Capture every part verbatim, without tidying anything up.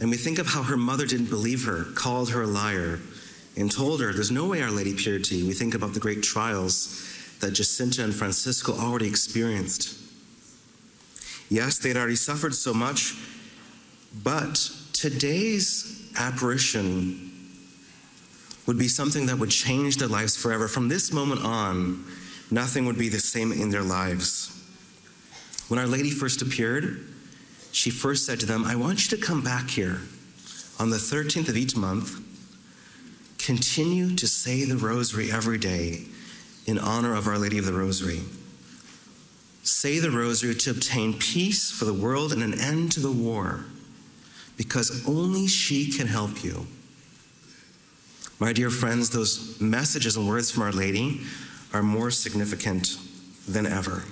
And we think of how her mother didn't believe her, called her a liar, and told her there's no way Our Lady appeared to you. We think about the great trials that Jacinta and Francisco already experienced. Yes, they'd already suffered so much, but today's apparition would be something that would change their lives forever. From this moment on, nothing would be the same in their lives. When Our Lady first appeared, she first said to them, I want you to come back here on the thirteenth of each month. Continue to say the rosary every day in honor of Our Lady of the Rosary. Say the rosary to obtain peace for the world and an end to the war, because only she can help you. My dear friends, those messages and words from Our Lady are more significant than ever.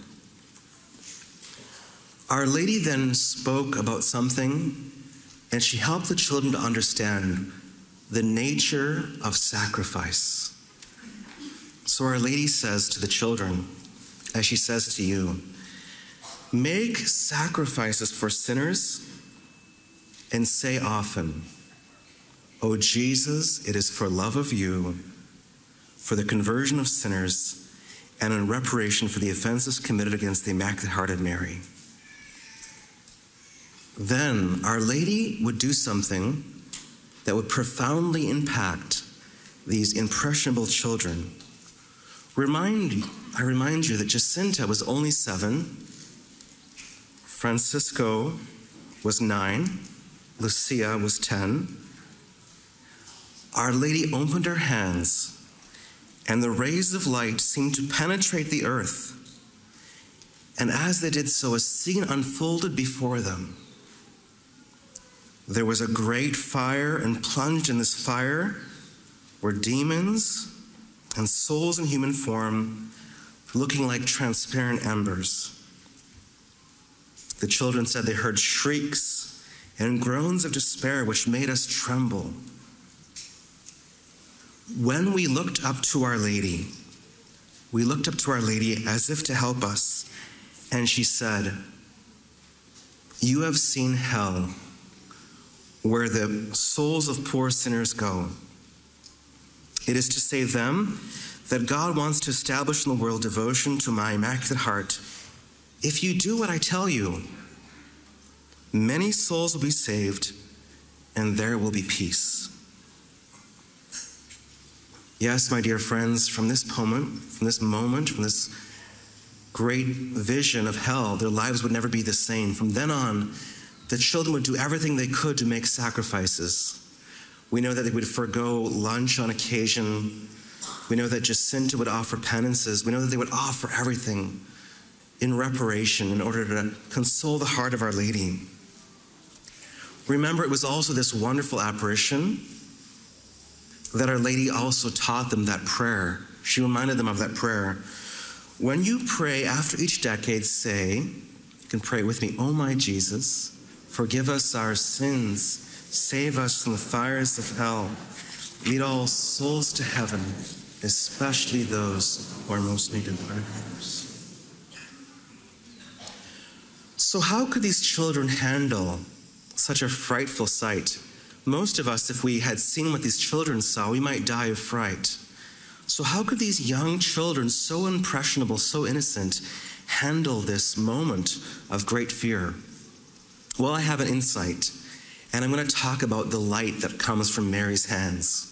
Our Lady then spoke about something, and she helped the children to understand the nature of sacrifice. So Our Lady says to the children, as she says to you, make sacrifices for sinners and say often, O Jesus, it is for love of you, for the conversion of sinners, and in reparation for the offenses committed against the Immaculate Heart of Mary. Then Our Lady would do something that would profoundly impact these impressionable children. Remind, I remind you that Jacinta was only seven, Francisco was nine, Lucia was ten. Our Lady opened her hands, and the rays of light seemed to penetrate the earth. And as they did so, a scene unfolded before them. There was a great fire, and plunged in this fire were demons and souls in human form, looking like transparent embers. The children said they heard shrieks and groans of despair, which made us tremble. When we looked up to Our Lady, we looked up to Our Lady as if to help us, and she said, you have seen hell, where the souls of poor sinners go. It is to save them that God wants to establish in the world devotion to my Immaculate Heart. If you do what I tell you, many souls will be saved, and there will be peace. Yes, my dear friends, from this moment, from this moment, from this great vision of hell, their lives would never be the same. From then on, the children would do everything they could to make sacrifices. We know that they would forego lunch on occasion. We know that Jacinta would offer penances. We know that they would offer everything in reparation in order to console the heart of Our Lady. Remember, it was also this wonderful apparition that Our Lady also taught them that prayer. She reminded them of that prayer. When you pray after each decade, say, you can pray with me, O my Jesus, forgive us our sins, save us from the fires of hell, lead all souls to heaven, especially those who are most needed of our prayers. So how could these children handle such a frightful sight? Most of us, if we had seen what these children saw, we might die of fright. So how could these young children, so impressionable, so innocent, handle this moment of great fear? Well, I have an insight, and I'm going to talk about the light that comes from Mary's hands.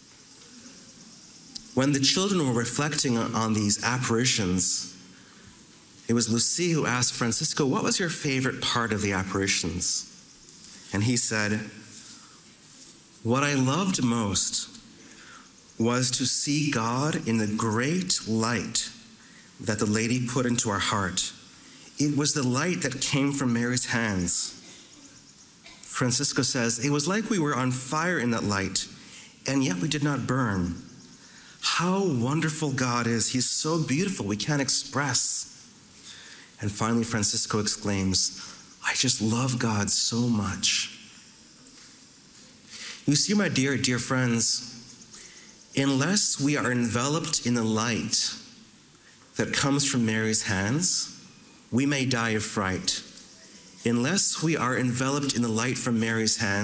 When the children were reflecting on these apparitions, it was Lucia who asked Francisco, what was your favorite part of the apparitions? And he said, what I loved most was to see God in the great light that the Lady put into our heart. It was the light that came from Mary's hands. Francisco says, it was like we were on fire in that light, and yet we did not burn. How wonderful God is. He's so beautiful, we can't express. And finally, Francisco exclaims, I just love God so much. You see, my dear, dear friends, unless we are enveloped in the light that comes from Mary's hands, we may die of fright. Unless we are enveloped in the light from Mary's hands,